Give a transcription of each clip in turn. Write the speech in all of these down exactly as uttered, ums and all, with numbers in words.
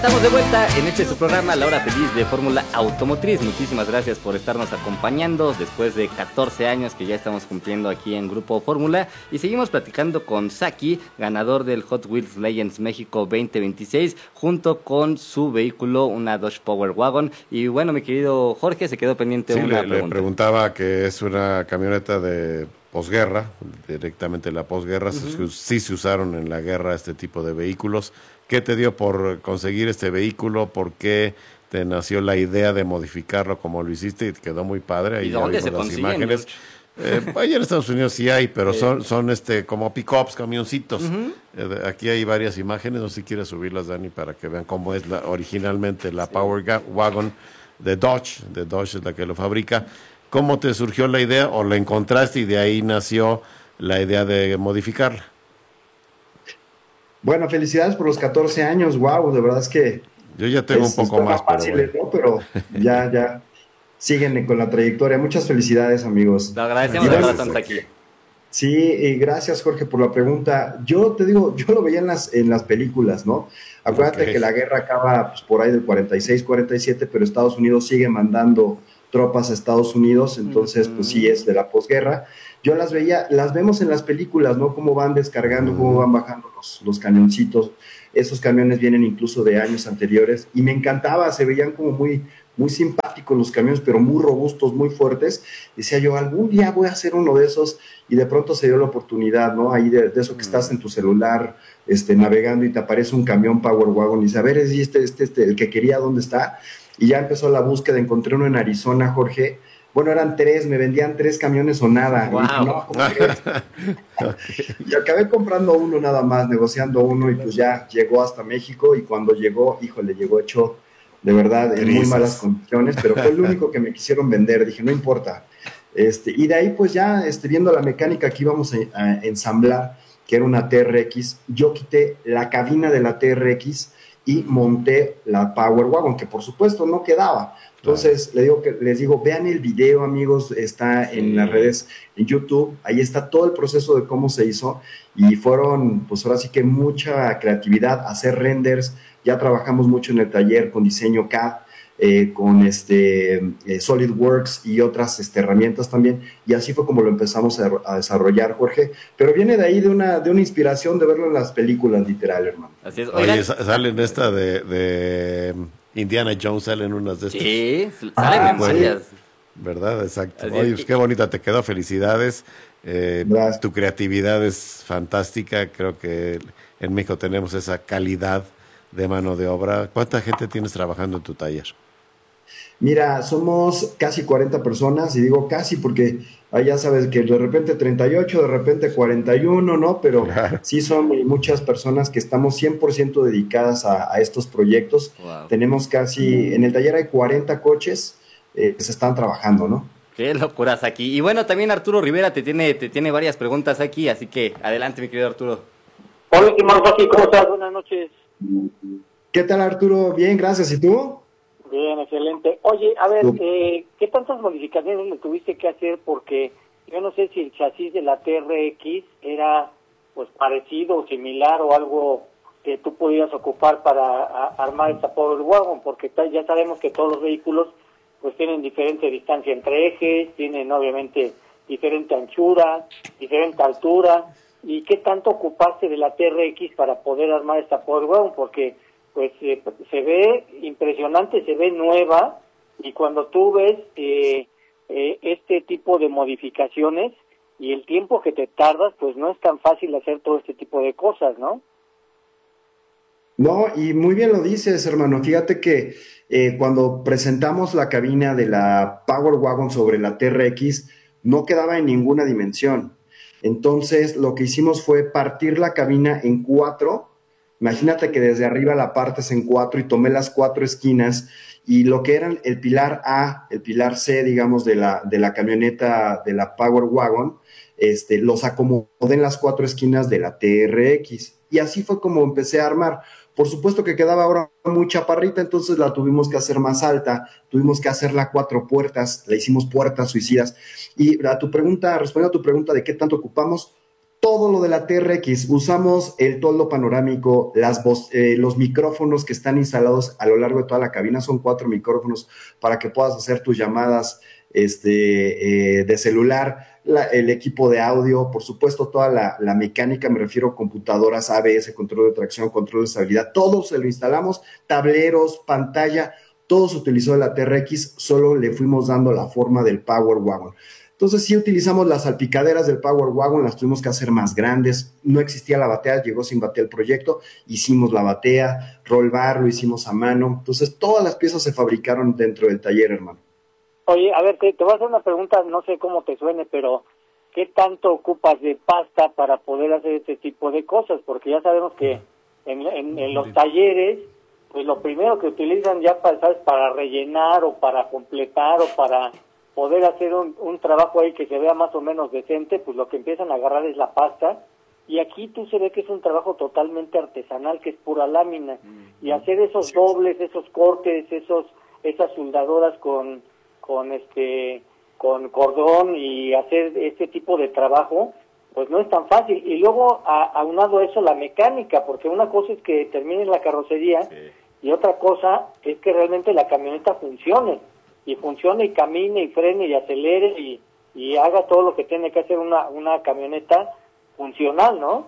Estamos de vuelta en este su programa, La Hora Feliz de Fórmula Automotriz. Muchísimas gracias por estarnos acompañando después de catorce años que ya estamos cumpliendo aquí en Grupo Fórmula. Y seguimos platicando con Saki, ganador del Hot Wheels Legends México veinte veintiséis, junto con su vehículo, una Dodge Power Wagon. Y bueno, mi querido Jorge, se quedó pendiente sí, una le, pregunta. le preguntaba que es una camioneta de posguerra, directamente la posguerra. Uh-huh. Sí se usaron en la guerra este tipo de vehículos. ¿Qué te dio por conseguir este vehículo? ¿Por qué te nació la idea de modificarlo como lo hiciste? Y te quedó muy padre. Ahí ¿Y dónde se las consiguen, imágenes. Eh, allá en Estados Unidos sí hay, pero son, son este como pick-ups, camioncitos. Uh-huh. Eh, aquí hay varias imágenes, no sé si quieres subirlas, Dani, para que vean cómo es la, originalmente la sí. Power Wagon de Dodge. De Dodge es la que lo fabrica. ¿Cómo te surgió la idea o la encontraste y de ahí nació la idea de modificarla? Bueno, felicidades por los catorce años, wow, de verdad es que... Yo ya tengo es, un poco más, fáciles, pero, bueno. ¿no? pero ya, ya, siguen con la trayectoria. Muchas felicidades, amigos. Lo agradecemos de verdad, están aquí. Sí, y gracias, Jorge, por la pregunta. Yo te digo, yo lo veía en las, en las películas, ¿no? Acuérdate okay. que la guerra acaba pues, por ahí del cuarenta y seis, cuarenta y siete, pero Estados Unidos sigue mandando tropas a Estados Unidos, entonces uh-huh. pues sí es de la posguerra. Yo las veía, las vemos en las películas, ¿no? Cómo van descargando, uh-huh. cómo van bajando los, los camioncitos. Esos camiones vienen incluso de años anteriores y me encantaba, se veían como muy, muy simpáticos los camiones, pero muy robustos, muy fuertes. Decía yo, algún día voy a hacer uno de esos y de pronto se dio la oportunidad, ¿no? Ahí de, de eso que uh-huh. estás en tu celular este, navegando y te aparece un camión Power Wagon y dices, a ver, ¿es este, este, este, el que quería, ¿dónde está? Y ya empezó la búsqueda, encontré uno en Arizona, Jorge. Bueno, eran tres, me vendían tres camiones o nada. Wow. Y, no, y acabé comprando uno nada más, negociando uno, y pues ya llegó hasta México, y cuando llegó, híjole, llegó hecho de verdad en muy malas condiciones, pero fue el único que me quisieron vender. Dije, no importa. Este, y de ahí pues ya este, viendo la mecánica que íbamos a, a ensamblar, que era una T R X, yo quité la cabina de la T R X y monté la Power Wagon, que por supuesto no quedaba. Entonces, claro. le digo que, les digo, vean el video, amigos, está sí. en las redes, en YouTube, ahí está todo el proceso de cómo se hizo, y fueron, pues ahora sí que mucha creatividad, hacer renders, ya trabajamos mucho en el taller con diseño C A D, eh, con este eh, SolidWorks y otras este, herramientas también, y así fue como lo empezamos a, a desarrollar, Jorge, pero viene de ahí de una, de una inspiración de verlo en las películas, literal, hermano. Así es. Oye, salen esta de, de Indiana Jones, salen unas de estas. Sí, salen ah, varias. Sí. ¿Verdad? Exacto. Así Oye, pues qué bonita te quedó, felicidades. Eh, tu creatividad es fantástica, creo que en México tenemos esa calidad de mano de obra. ¿Cuánta gente tienes trabajando en tu taller? Mira, somos casi cuarenta personas, y digo casi porque ahí ya sabes que de repente treinta y ocho, de repente cuarenta y uno, ¿no? Pero claro. sí son muchas personas que estamos cien por ciento dedicadas a, a estos proyectos. Wow. Tenemos casi, en el taller hay cuarenta coches eh, que se están trabajando, ¿no? Qué locuras aquí. Y bueno, también Arturo Rivera te tiene, te tiene varias preguntas aquí, así que adelante, mi querido Arturo. Hola, estimado Joaquín, ¿cómo estás? Buenas noches. ¿Qué tal, Arturo? Bien, gracias. ¿Y tú? Bien, excelente. Oye, a ver, eh, ¿qué tantas modificaciones le tuviste que hacer? Porque yo no sé si el chasis de la T R X era pues parecido o similar o algo que tú pudieras ocupar para a, armar esta Power Wagon, porque ta, ya sabemos que todos los vehículos pues tienen diferente distancia entre ejes, tienen obviamente diferente anchura, diferente altura, y qué tanto ocupaste de la T R X para poder armar esta Power Wagon, porque pues eh, se ve impresionante, se ve nueva, y cuando tú ves eh, eh, este tipo de modificaciones y el tiempo que te tardas, pues no es tan fácil hacer todo este tipo de cosas, ¿no? No, y muy bien lo dices, hermano. Fíjate que eh, cuando presentamos la cabina de la Power Wagon sobre la T R X, no quedaba en ninguna dimensión. Entonces, lo que hicimos fue partir la cabina en cuatro. Imagínate que desde arriba la partes en cuatro, y tomé las cuatro esquinas, y lo que eran el pilar A, el pilar C, digamos, de la, de la camioneta de la Power Wagon, este, los acomodé en las cuatro esquinas de la T R X. Y así fue como empecé a armar. Por supuesto que quedaba ahora muy chaparrita, entonces la tuvimos que hacer más alta, tuvimos que hacerla cuatro puertas, la hicimos puertas suicidas. Y a tu pregunta, respondiendo a tu pregunta de qué tanto ocupamos, todo lo de la T R X. Usamos el toldo panorámico, las eh, los micrófonos que están instalados a lo largo de toda la cabina, son cuatro micrófonos para que puedas hacer tus llamadas este, eh, de celular, la, el equipo de audio, por supuesto toda la, la mecánica, me refiero a computadoras, A B S, control de tracción, control de estabilidad, todo se lo instalamos, tableros, pantalla, todo se utilizó de la T R X, solo le fuimos dando la forma del Power Wagon. Entonces sí utilizamos las salpicaderas del Power Wagon, las tuvimos que hacer más grandes, no existía la batea, llegó sin batea el proyecto, hicimos la batea, roll bar, lo hicimos a mano, entonces todas las piezas se fabricaron dentro del taller, hermano. Oye, a ver, te, te voy a hacer una pregunta, no sé cómo te suene, pero ¿qué tanto ocupas de pasta para poder hacer este tipo de cosas? Porque ya sabemos que en, en, en los talleres, pues lo primero que utilizan ya para, ¿sabes? para rellenar o para completar o para poder hacer un, un trabajo ahí que se vea más o menos decente, pues lo que empiezan a agarrar es la pasta, y aquí tú se ve que es un trabajo totalmente artesanal, que es pura lámina, mm-hmm. y hacer esos sí, dobles, esos cortes, esos esas soldadoras con con este con cordón y hacer este tipo de trabajo, pues no es tan fácil. Y luego a, aunado a eso la mecánica, porque una cosa es que termine la carrocería, sí. y otra cosa es que realmente la camioneta funcione. y funcione y camine y frene y acelere y, y haga todo lo que tiene que hacer una, una camioneta funcional, ¿no?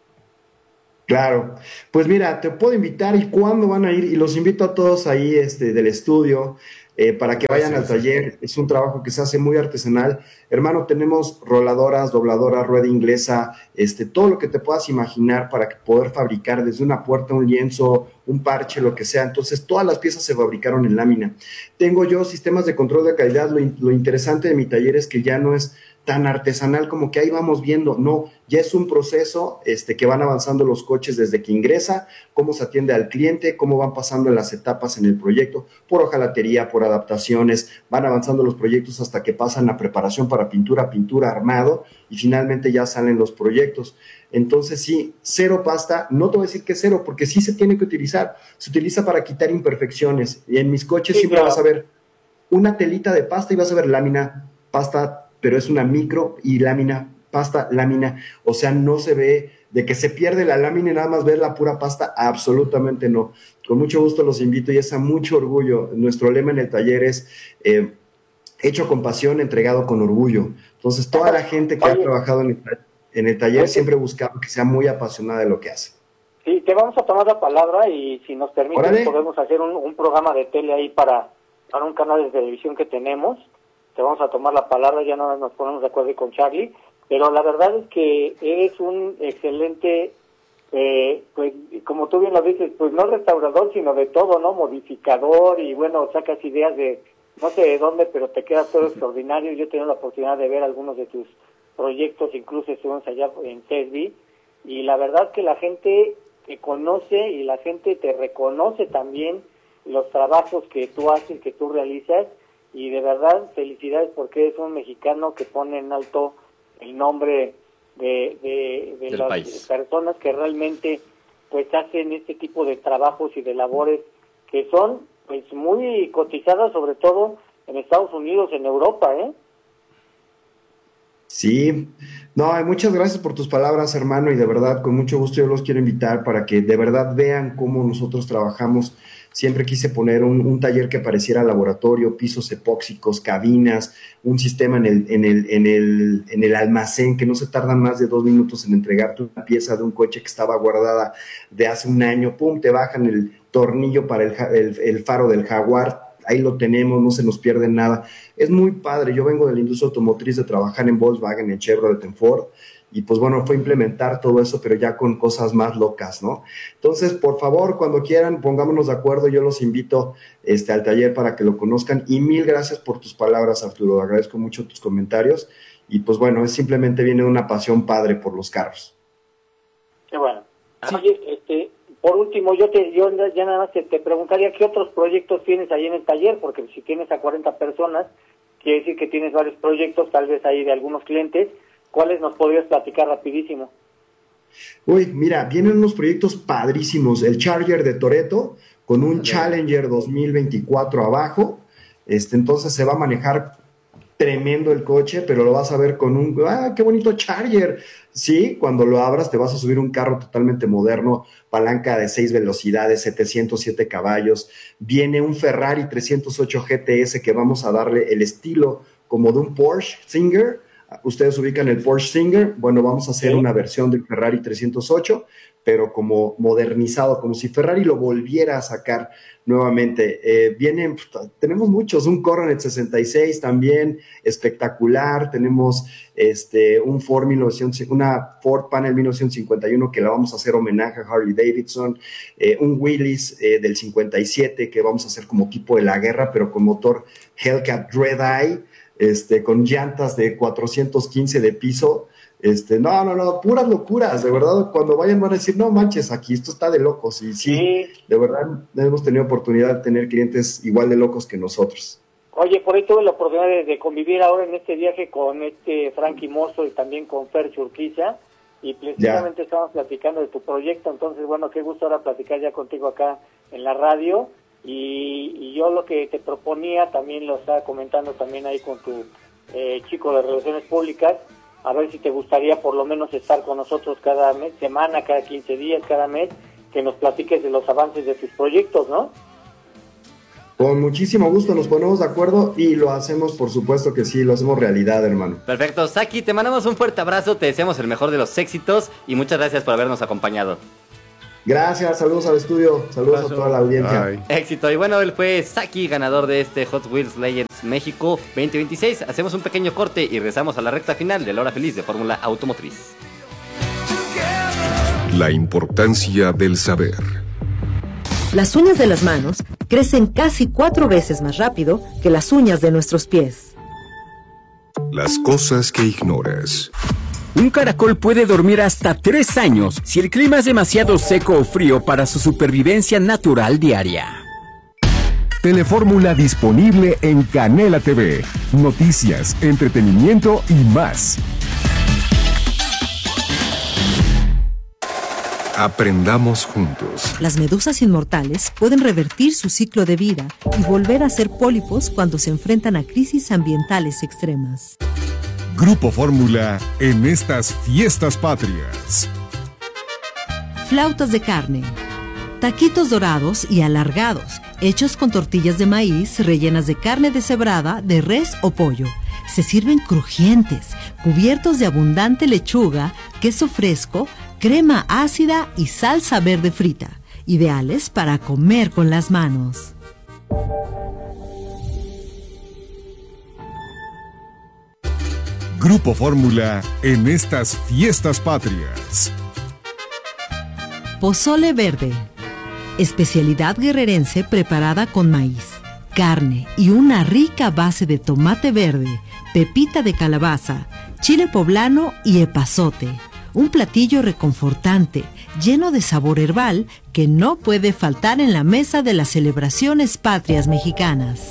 Claro, pues mira, te puedo invitar y cuándo van a ir, y los invito a todos ahí este, del estudio, eh, para que vayan al taller. Es un trabajo que se hace muy artesanal. Hermano, tenemos roladoras, dobladoras, rueda inglesa, este, todo lo que te puedas imaginar para poder fabricar desde una puerta, un lienzo, un parche, lo que sea. Entonces, todas las piezas se fabricaron en lámina. Tengo yo sistemas de control de calidad. Lo, lo interesante de mi taller es que ya no es tan artesanal como que ahí vamos viendo, no, ya es un proceso este, que van avanzando los coches desde que ingresa, cómo se atiende al cliente, cómo van pasando las etapas en el proyecto, por hojalatería, por adaptaciones, van avanzando los proyectos hasta que pasan a preparación para pintura, pintura, armado, y finalmente ya salen los proyectos. Entonces sí, cero pasta, no te voy a decir que cero, porque sí se tiene que utilizar, se utiliza para quitar imperfecciones, y en mis coches sí, siempre claro. vas a ver una telita de pasta y vas a ver lámina, pasta, pero es una micro y lámina, pasta, lámina, o sea, no se ve de que se pierde la lámina y nada más ver la pura pasta, absolutamente no. Con mucho gusto los invito y es a mucho orgullo. Nuestro lema en el taller es eh, hecho con pasión, entregado con orgullo. Entonces, toda la gente que Oye, ha trabajado en el, en el taller siempre ha buscado que sea muy apasionada de lo que hace. Sí, te vamos a tomar la palabra y si nos permiten podemos hacer un, un programa de tele ahí para, para un canal de televisión que tenemos. Te vamos a tomar la palabra, ya no nos ponemos de acuerdo con Charlie, pero la verdad es que eres un excelente, eh, pues como tú bien lo dices, pues no restaurador, sino de todo, ¿no? Modificador, y bueno, sacas ideas de no sé de dónde, pero te queda todo extraordinario. Yo he tenido la oportunidad de ver algunos de tus proyectos, incluso estuvimos allá en C S B, y la verdad que la gente te conoce y la gente te reconoce también los trabajos que tú haces, que tú realizas. Y de verdad, felicidades porque eres un mexicano que pone en alto el nombre de, de, de las país. Personas que realmente pues hacen este tipo de trabajos y de labores que son pues muy cotizadas, sobre todo en Estados Unidos, en Europa, ¿eh? Sí, no, muchas gracias por tus palabras, hermano, y de verdad, con mucho gusto yo los quiero invitar para que de verdad vean cómo nosotros trabajamos. Siempre quise poner un, un taller que pareciera laboratorio, pisos epóxicos, cabinas, un sistema en el, en el, en el, en el almacén que no se tardan más de dos minutos en entregarte una pieza de un coche que estaba guardada de hace un año. Pum, te bajan el tornillo para el, el, el faro del Jaguar. Ahí lo tenemos, no se nos pierde nada. Es muy padre. Yo vengo de la industria automotriz, de trabajar en Volkswagen, en Chevrolet, en Ford, y pues bueno, fue implementar todo eso, pero ya con cosas más locas, ¿no? Entonces, por favor, cuando quieran, pongámonos de acuerdo, yo los invito este, al taller para que lo conozcan, y mil gracias por tus palabras, Arturo, agradezco mucho tus comentarios, y pues bueno, es simplemente viene una pasión padre por los carros. Qué bueno. Sí. Oye, este, por último, yo te yo ya nada más te, te preguntaría qué otros proyectos tienes ahí en el taller, porque si tienes a cuarenta personas, quiere decir que tienes varios proyectos, tal vez ahí de algunos clientes. ¿Cuáles nos podrías platicar rapidísimo? Uy, mira, vienen unos proyectos padrísimos. El Charger de Toretto con un Challenger dos mil veinticuatro abajo. Este, entonces se va a manejar tremendo el coche, pero lo vas a ver con un, ah, qué bonito Charger. Sí, cuando lo abras te vas a subir un carro totalmente moderno, palanca de seis velocidades, setecientos siete caballos. Viene un Ferrari trescientos ocho G T S que vamos a darle el estilo como de un Porsche Singer. Ustedes ubican el Porsche Singer. Bueno, vamos a hacer una versión del Ferrari trescientos ocho, pero como modernizado, como si Ferrari lo volviera a sacar nuevamente. Eh, vienen, tenemos muchos, un Coronet sesenta y seis también, espectacular. Tenemos este, un Ford mil novecientos, una Ford Panel mil novecientos cincuenta y uno que la vamos a hacer homenaje a Harley Davidson. Eh, un Willys eh, del cincuenta y siete que vamos a hacer como tipo de la guerra, pero con motor Hellcat Red Eye, este, con llantas de cuatrocientos quince de piso. Este, no, no, no, puras locuras, de verdad. Cuando vayan van a decir, no manches, aquí esto está de locos. Y sí, sí, de verdad hemos tenido oportunidad de tener clientes igual de locos que nosotros. Oye, por ahí tuve la oportunidad de, de convivir ahora en este viaje con este Frankie Mosso y también con Fer Churquiza, y precisamente ya estábamos platicando de tu proyecto. Entonces, bueno, qué gusto ahora platicar ya contigo acá en la radio. Y, y yo lo que te proponía, también lo estaba comentando también ahí con tu eh, chico de Relaciones Públicas, a ver si te gustaría por lo menos estar con nosotros cada mes, semana, cada quince días, cada mes, que nos platiques de los avances de tus proyectos, ¿no? Con muchísimo gusto nos ponemos de acuerdo y lo hacemos, por supuesto que sí, lo hacemos realidad, hermano. Perfecto, Saki, te mandamos un fuerte abrazo, te deseamos el mejor de los éxitos y muchas gracias por habernos acompañado. Gracias, saludos al estudio, saludos Paso. a toda la audiencia. Ay. Éxito, y bueno, él fue Saki, ganador de este Hot Wheels Legends México veinte veintiséis. Hacemos un pequeño corte y regresamos a la recta final de la hora feliz de Fórmula Automotriz. La importancia del saber. Las uñas de las manos crecen casi cuatro veces más rápido que las uñas de nuestros pies. Las cosas que ignoras. Un caracol puede dormir hasta tres años si el clima es demasiado seco o frío para su supervivencia natural diaria. Telefórmula disponible en Canela T V. Noticias, entretenimiento y más. Aprendamos juntos. Las medusas inmortales pueden revertir su ciclo de vida y volver a ser pólipos cuando se enfrentan a crisis ambientales extremas. Grupo Fórmula en estas fiestas patrias. Flautas de carne. Taquitos dorados y alargados, hechos con tortillas de maíz rellenas de carne deshebrada, de res o pollo. Se sirven crujientes, cubiertos de abundante lechuga, queso fresco, crema ácida y salsa verde frita. Ideales para comer con las manos. Grupo Fórmula en estas fiestas patrias. Pozole verde. Especialidad guerrerense preparada con maíz, carne y una rica base de tomate verde, pepita de calabaza, chile poblano y epazote. Un platillo reconfortante, lleno de sabor herbal que no puede faltar en la mesa de las celebraciones patrias mexicanas.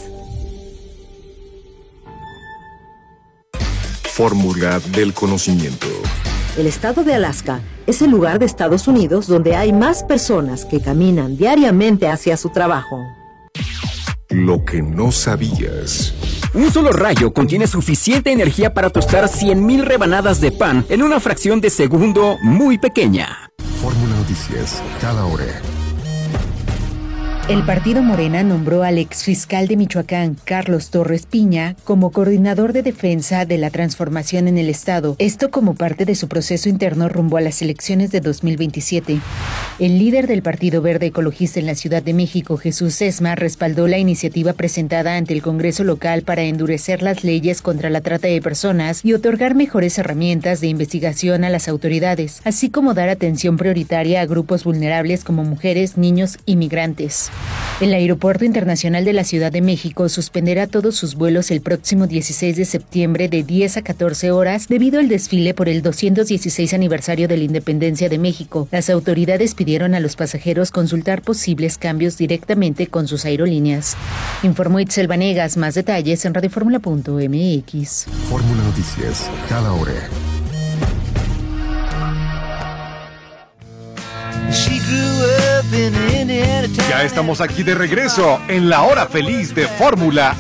Fórmula del conocimiento. El estado de Alaska es el lugar de Estados Unidos donde hay más personas que caminan diariamente hacia su trabajo. Lo que no sabías. Un solo rayo contiene suficiente energía para tostar cien mil rebanadas de pan en una fracción de segundo muy pequeña. Fórmula Noticias, cada hora. El partido Morena nombró al exfiscal de Michoacán, Carlos Torres Piña, como coordinador de defensa de la transformación en el Estado, esto como parte de su proceso interno rumbo a las elecciones de dos mil veintisiete. El líder del Partido Verde Ecologista en la Ciudad de México, Jesús Sesma, respaldó la iniciativa presentada ante el Congreso local para endurecer las leyes contra la trata de personas y otorgar mejores herramientas de investigación a las autoridades, así como dar atención prioritaria a grupos vulnerables como mujeres, niños y migrantes. El Aeropuerto Internacional de la Ciudad de México suspenderá todos sus vuelos el próximo dieciséis de septiembre de diez a catorce horas debido al desfile por el doscientos dieciséis aniversario de la Independencia de México. Las autoridades pidieron a los pasajeros consultar posibles cambios directamente con sus aerolíneas. Informó Itzel Vanegas. Más detalles en radioformula punto m x. Fórmula Noticias, cada hora. Ya estamos aquí de regreso en la hora feliz de Fórmula